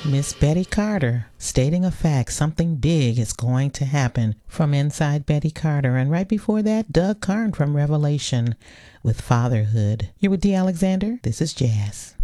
Miss Betty Carter stating a fact, something big is going to happen from Inside Betty Carter. And right before that, Doug Karn from Revelation with Fatherhood. You're with D. Alexander. This is Jazz.